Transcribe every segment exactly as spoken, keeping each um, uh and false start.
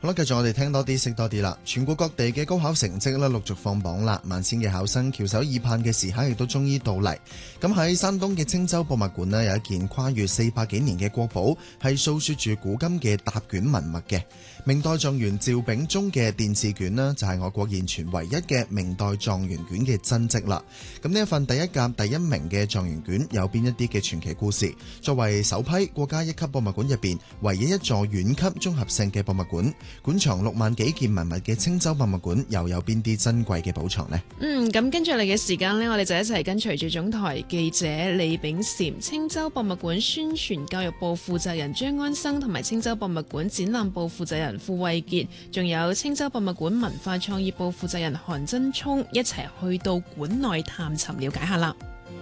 好啦，繼續我哋聽多啲識多啲啦。全國各地嘅高考成績咧陸續放榜啦，萬千嘅考生翹首以盼嘅時刻亦都終於到嚟。咁喺山東嘅青州博物館呢，有一件跨越四百幾年嘅國寶，係訴說住古今嘅答卷文物嘅。明代狀元趙秉忠嘅殿試卷呢，就係我國現存唯一嘅明代狀元卷嘅真跡啦。咁呢一份第一甲第一名嘅狀元卷有邊一啲嘅傳奇故事？作為首批國家一級博物館入邊唯一一座縣級綜合性嘅博物館，館藏六萬幾件文物嘅青州博物館又有邊啲珍貴嘅寶藏呢？ 嗯，咁跟住嚟嘅時間呢，我哋就一齊跟隨住總台記者李炳嬋、青州博物館宣傳教育部負責人張安生同埋青州博物館展覽部負責人傅慧傑，仲有青州博物館文化創意部負責人韓真聰一齊去到館內探尋了解下啦。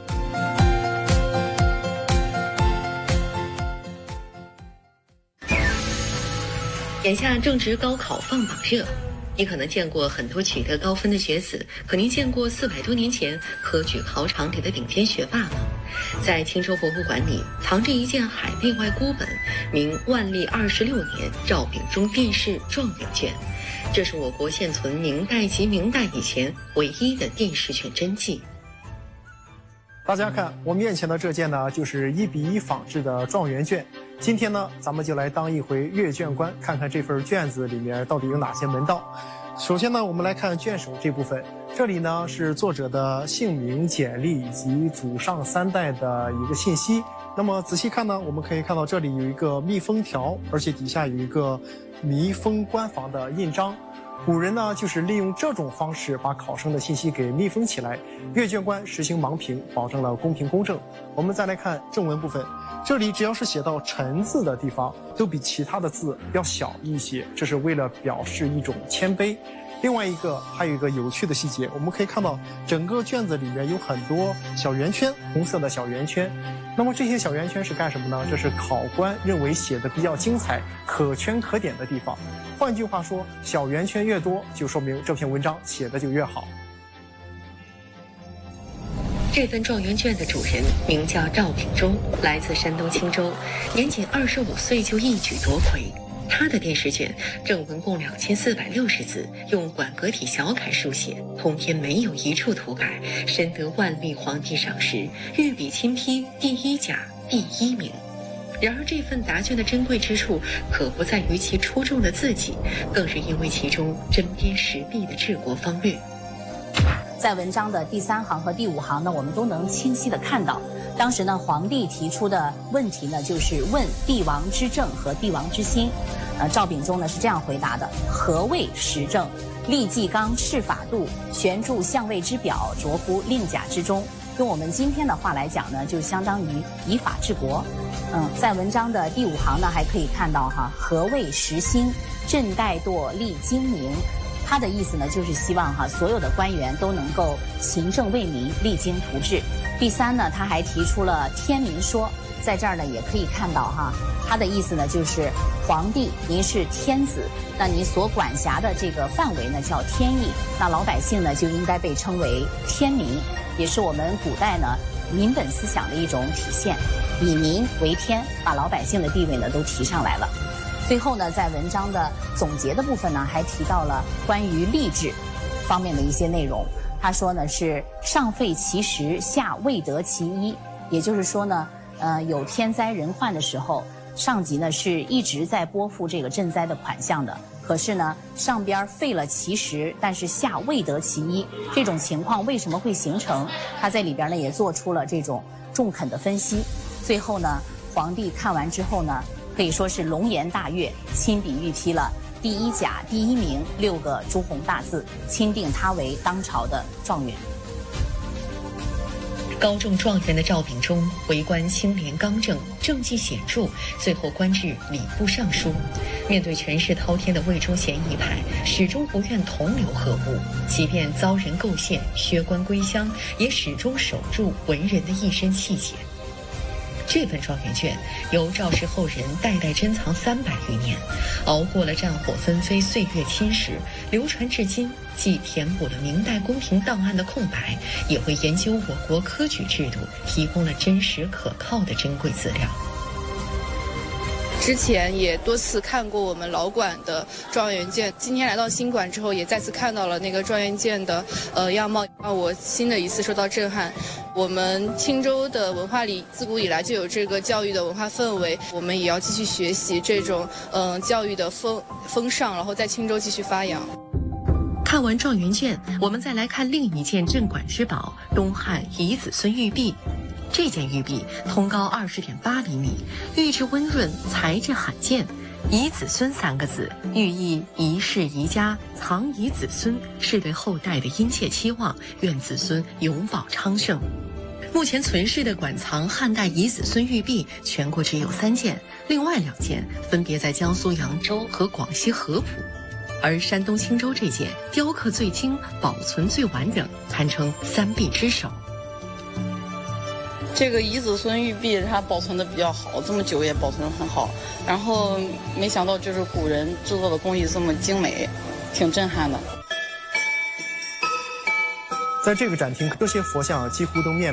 眼下正值高考放榜热，你可能见过很多取得高分的学子，可您见过四百多年前科举考场里的顶尖学霸吗？在青州博物馆里藏着一件海内外孤本，名万历二十六年赵秉忠殿试状元卷，这是我国现存明代及明代以前唯一的殿试卷真迹。 大家看，我面前的这件呢，就是一比一仿制的状元卷。今天呢，咱们就来当一回阅卷官，看看这份卷子里面到底有哪些门道。首先呢，我们来看卷首这部分，这里呢是作者的姓名、简历以及祖上三代的一个信息。那么仔细看呢，我们可以看到这里有一个密封条，而且底下有一个密封官房的印章。古人呢，就是利用这种方式把考生的信息给密封起来，阅卷官实行盲评，保证了公平公正。我们再来看正文部分，这里只要是写到陈字的地方，都比其他的字要小一些，这是为了表示一种谦卑。另外一个还有一个有趣的细节，我们可以看到整个卷子里面有很多小圆圈，红色的小圆圈。那么这些小圆圈是干什么呢？这是考官认为写的比较精彩、可圈可点的地方。换句话说，小圆圈越多，就说明这篇文章写的就越好。 这份状元卷的主人名叫赵秉忠，来自山东青州，年仅二十五岁就一举夺魁。他的殿试卷正文共两千四百六十字，用馆阁体小楷书写，通篇没有一处涂改，深得万历皇帝赏识，御笔亲批第一甲第一名。然而这份答卷的珍贵之处，可不在于其出众的字迹，更是因为其中针砭时弊的治国方略。 在文章的第三行和第五行呢，我们都能清晰地看到，当时呢，皇帝提出的问题呢，就是问帝王之政和帝王之心。呃，赵秉忠呢是这样回答的：何谓时政？立纪纲，释法度，悬著相位之表，着乎令甲之中。用我们今天的话来讲呢，就相当于以法治国。嗯，在文章的第五行呢，还可以看到哈，何谓时兴？朕怠惰，立精明。他的意思呢，就是希望哈所有的官员都能够勤政为民，励精图治。第三呢，他还提出了天民说，在这儿呢也可以看到哈，他的意思呢就是皇帝您是天子，那您所管辖的这个范围呢叫天意，那老百姓呢就应该被称为天民，也是我们古代呢民本思想的一种体现，以民为天，把老百姓的地位呢都提上来了。最后呢，在文章的总结的部分呢，还提到了关于吏治方面的一些内容。他说呢是上废其实，下未得其一，也就是说呢，呃，有天灾人患的时候，上级呢是一直在拨付这个赈灾的款项的，可是呢，上边废了其实，但是下未得其一，这种情况为什么会形成？他在里边呢也做出了这种中肯的分析。最后呢，皇帝看完之后呢，可以说是龙颜大悦，亲笔御批了第一甲第一名六个朱红大字，钦定他为当朝的状元。 高中状元的赵秉忠，为官清廉刚正，政绩显著，最后官至礼部尚书。面对权势滔天的魏忠贤一派，始终不愿同流合污，即便遭人构陷，削官归乡，也始终守住文人的一身气节。这份状元卷由赵氏后人代代珍藏三百余年，熬过了战火纷飞、岁月侵蚀，流传至今，既填补了明代宫廷档案的空白，也为研究我国科举制度提供了真实可靠的珍贵资料。 之前也多次看过我们老馆的状元剑，今天来到新馆之后，也再次看到了那个状元剑的呃样貌，让我新的一次受到震撼。我们青州的文化里自古以来就有这个教育的文化氛围，我们也要继续学习这种嗯、呃、教育的风风尚，然后在青州继续发扬。 看完状元卷，我们再来看另一件镇馆之宝——东汉遗子孙玉璧。这件玉璧通高二十点八厘米，玉质温润，材质罕见。遗子孙三个字，寓意遗世遗家，藏遗子孙，是对后代的殷切期望，愿子孙永保昌盛。目前存世的馆藏汉代遗子孙玉璧，全国只有三件，另外两件分别在江苏扬州和广西合浦。而山东青州这件雕刻最精，保存最完整，堪称三璧之首。 这个遗子孙玉璧它保存的比较好，这么久也保存得很好。然后没想到就是古人制作的工艺这么精美，挺震撼的。 在这个展厅，这些佛像几乎都面